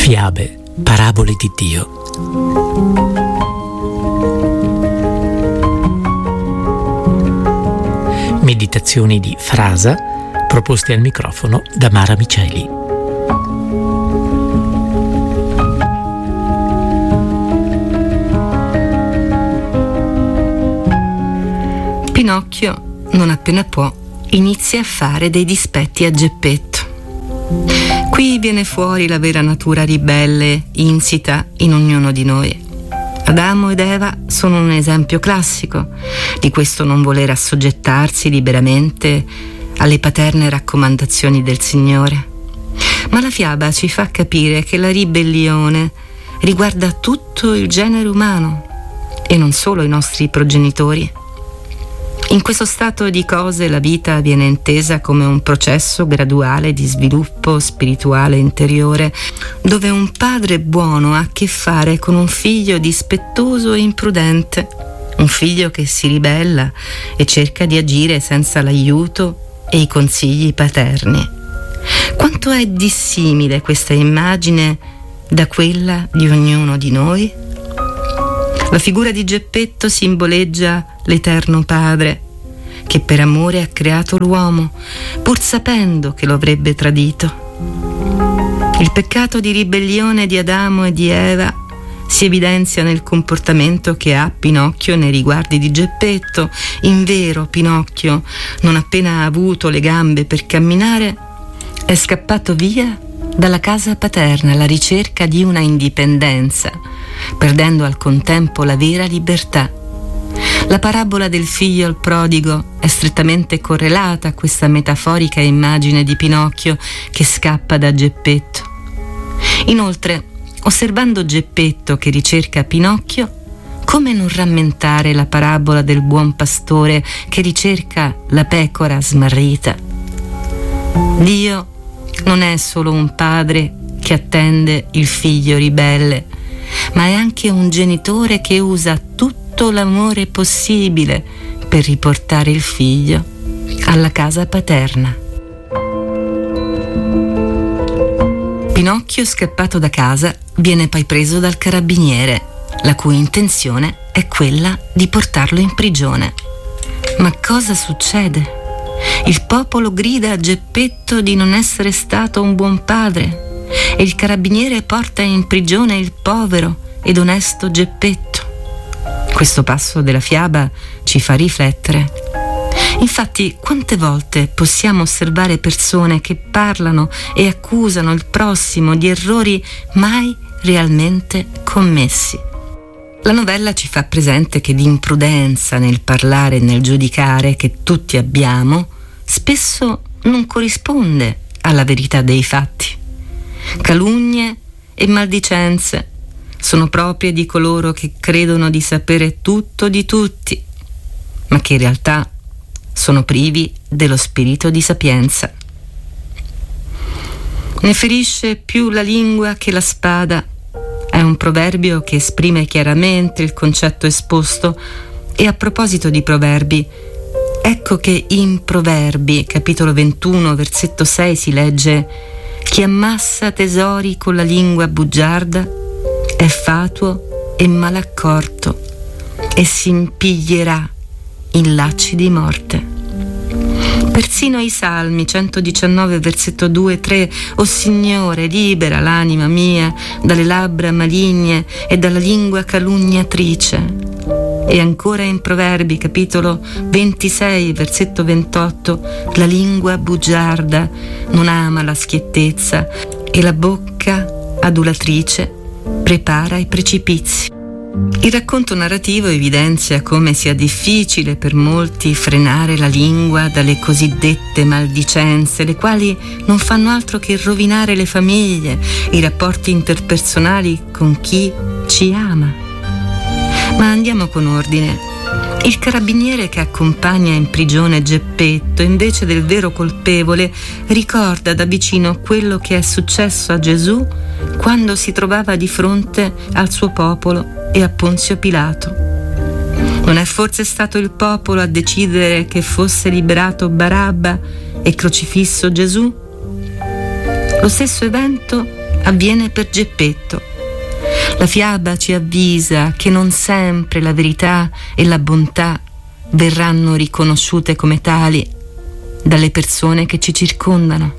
Fiabe, parabole di Dio. Meditazioni di Frasa, proposte al microfono da Mara Miceli. Pinocchio, non appena può, inizia a fare dei dispetti a Geppetto. Qui viene fuori la vera natura ribelle, insita in ognuno di noi. Adamo ed Eva sono un esempio classico di questo non voler assoggettarsi liberamente alle paterne raccomandazioni del Signore. Ma la fiaba ci fa capire che la ribellione riguarda tutto il genere umano e non solo i nostri progenitori. In questo stato di cose la vita viene intesa come un processo graduale di sviluppo spirituale interiore, dove un padre buono ha a che fare con un figlio dispettoso e imprudente, un figlio che si ribella e cerca di agire senza l'aiuto e i consigli paterni. Quanto è dissimile questa immagine da quella di ognuno di noi? La figura di Geppetto simboleggia l'Eterno Padre, che per amore ha creato l'uomo, pur sapendo che lo avrebbe tradito. Il peccato di ribellione di Adamo e di Eva si evidenzia nel comportamento che ha Pinocchio nei riguardi di Geppetto. Invero, Pinocchio, non appena ha avuto le gambe per camminare, è scappato via dalla casa paterna alla ricerca di una indipendenza, perdendo al contempo la vera libertà. La parabola del figlio al prodigo è strettamente correlata a questa metaforica immagine di Pinocchio che scappa da Geppetto. Inoltre, osservando Geppetto che ricerca Pinocchio, come non rammentare la parabola del buon pastore che ricerca la pecora smarrita? Dio non è solo un padre che attende il figlio ribelle, ma è anche un genitore che usa tutto l'amore possibile per riportare il figlio alla casa paterna. Pinocchio, scappato da casa, viene poi preso dal carabiniere, la cui intenzione è quella di portarlo in prigione. Ma cosa succede? Il popolo grida a Geppetto di non essere stato un buon padre e il carabiniere porta in prigione il povero ed onesto Geppetto. Questo passo della fiaba ci fa riflettere. Infatti, quante volte possiamo osservare persone che parlano e accusano il prossimo di errori mai realmente commessi? La novella ci fa presente che l'imprudenza nel parlare e nel giudicare che tutti abbiamo spesso non corrisponde alla verità dei fatti. Calunnie e maldicenze sono proprie di coloro che credono di sapere tutto di tutti, ma che in realtà sono privi dello spirito di sapienza. Ne ferisce più la lingua che la spada. È un proverbio che esprime chiaramente il concetto esposto. E a proposito di proverbi, ecco che in Proverbi, capitolo 21, versetto 6, si legge: chi ammassa tesori con la lingua bugiarda è fatuo e malaccorto e si impiglierà in lacci di morte. Persino i Salmi 119, versetto 2 e 3: O Signore, libera l'anima mia dalle labbra maligne e dalla lingua calunniatrice. E ancora in Proverbi, capitolo 26, versetto 28: la lingua bugiarda non ama la schiettezza e la bocca adulatrice prepara i precipizi. Il racconto narrativo evidenzia come sia difficile per molti frenare la lingua dalle cosiddette maldicenze, le quali non fanno altro che rovinare le famiglie, i rapporti interpersonali con chi ci ama. Ma andiamo con ordine. Il carabiniere che accompagna in prigione Geppetto, invece del vero colpevole, ricorda da vicino quello che è successo a Gesù quando si trovava di fronte al suo popolo e a Ponzio Pilato. Non è forse stato il popolo a decidere che fosse liberato Barabba e crocifisso Gesù? Lo stesso evento avviene per Geppetto. La fiaba ci avvisa che non sempre la verità e la bontà verranno riconosciute come tali dalle persone che ci circondano.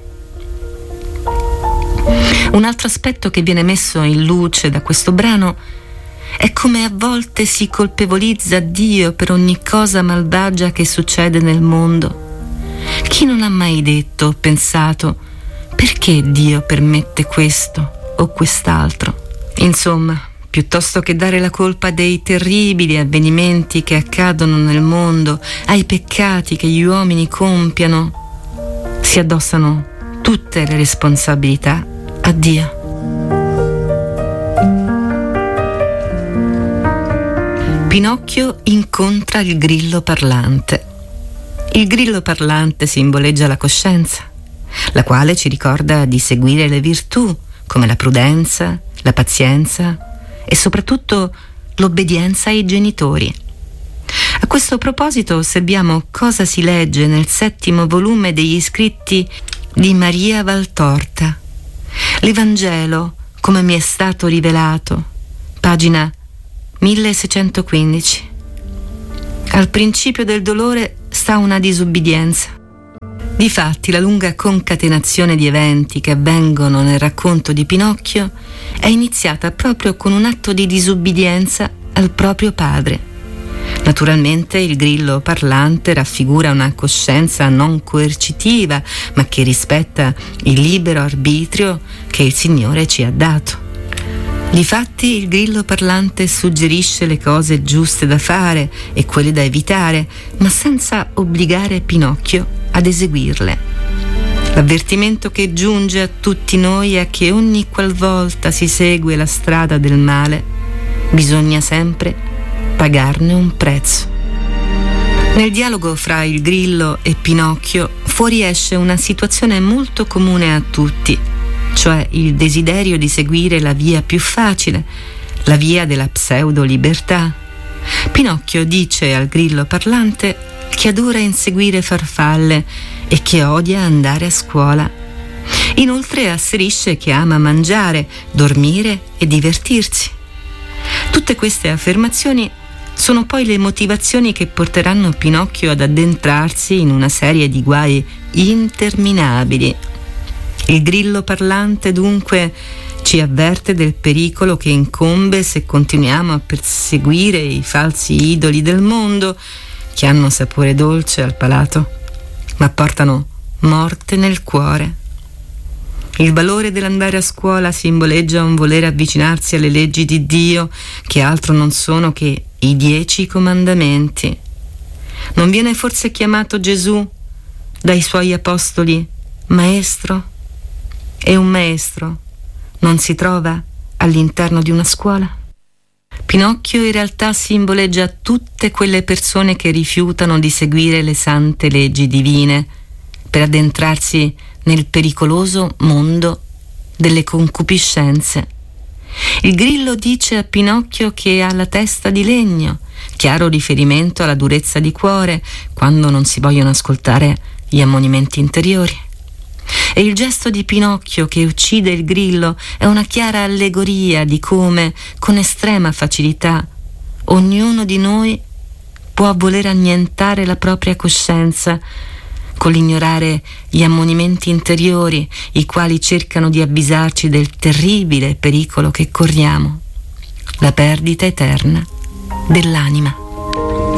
Un altro aspetto che viene messo in luce da questo brano è come a volte si colpevolizza Dio per ogni cosa malvagia che succede nel mondo. Chi non ha mai detto o pensato: perché Dio permette questo o quest'altro? Insomma, piuttosto che dare la colpa dei terribili avvenimenti che accadono nel mondo ai peccati che gli uomini compiono, si addossano tutte le responsabilità a Dio. Pinocchio incontra il grillo parlante. Il grillo parlante simboleggia la coscienza, la quale ci ricorda di seguire le virtù come la prudenza, la pazienza e soprattutto l'obbedienza ai genitori. A questo proposito osserviamo cosa si legge nel 7° volume degli scritti di Maria Valtorta. L'Evangelo come mi è stato rivelato, pagina 1615. Al principio del dolore sta una disubbidienza. Difatti, la lunga concatenazione di eventi che avvengono nel racconto di Pinocchio è iniziata proprio con un atto di disubbidienza al proprio padre. Naturalmente il grillo parlante raffigura una coscienza non coercitiva, ma che rispetta il libero arbitrio che il Signore ci ha dato. Difatti il grillo parlante suggerisce le cose giuste da fare e quelle da evitare, ma senza obbligare Pinocchio ad eseguirle. L'avvertimento che giunge a tutti noi è che ogni qualvolta si segue la strada del male, bisogna sempre pagarne un prezzo. Nel dialogo fra il grillo e Pinocchio fuoriesce una situazione molto comune a tutti, cioè il desiderio di seguire la via più facile, la via della pseudo-libertà. Pinocchio dice al grillo parlante che adora inseguire farfalle e che odia andare a scuola. Inoltre asserisce che ama mangiare, dormire e divertirsi. Tutte queste affermazioni sono poi le motivazioni che porteranno Pinocchio ad addentrarsi in una serie di guai interminabili. Il grillo parlante dunque ci avverte del pericolo che incombe se continuiamo a perseguire i falsi idoli del mondo, che hanno sapore dolce al palato, ma portano morte nel cuore. Il valore dell'andare a scuola simboleggia un voler avvicinarsi alle leggi di Dio, che altro non sono che i 10 comandamenti. Non viene forse chiamato Gesù dai suoi apostoli maestro? E un maestro non si trova all'interno di una scuola? Pinocchio in realtà simboleggia tutte quelle persone che rifiutano di seguire le sante leggi divine per addentrarsi nel pericoloso mondo delle concupiscenze. Il grillo dice a Pinocchio che ha la testa di legno, chiaro riferimento alla durezza di cuore quando non si vogliono ascoltare gli ammonimenti interiori. E il gesto di Pinocchio che uccide il grillo è una chiara allegoria di come, con estrema facilità, ognuno di noi può voler annientare la propria coscienza con l'ignorare gli ammonimenti interiori, i quali cercano di avvisarci del terribile pericolo che corriamo, la perdita eterna dell'anima.